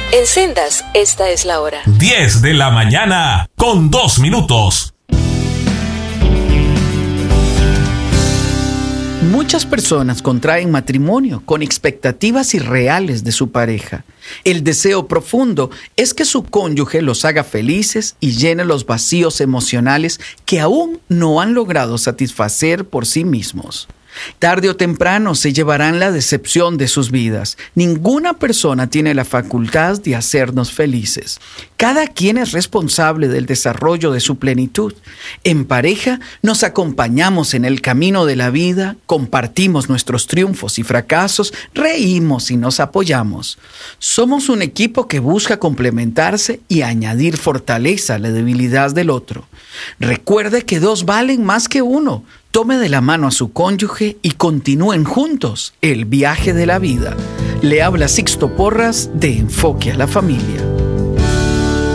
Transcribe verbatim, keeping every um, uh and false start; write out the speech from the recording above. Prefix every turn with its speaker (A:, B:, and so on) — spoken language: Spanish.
A: En Sendas, esta es la hora.
B: diez de la mañana, con dos minutos.
C: Muchas personas contraen matrimonio con expectativas irreales de su pareja. El deseo profundo es que su cónyuge los haga felices y llene los vacíos emocionales que aún no han logrado satisfacer por sí mismos. Tarde o temprano se llevarán la decepción de sus vidas. Ninguna persona tiene la facultad de hacernos felices. Cada quien es responsable del desarrollo de su plenitud. En pareja nos acompañamos en el camino de la vida, compartimos nuestros triunfos y fracasos, reímos y nos apoyamos. Somos un equipo que busca complementarse y añadir fortaleza a la debilidad del otro. Recuerde que dos valen más que uno. Tome de la mano a su cónyuge y continúen juntos el viaje de la vida. Le habla Sixto Porras de Enfoque a la Familia.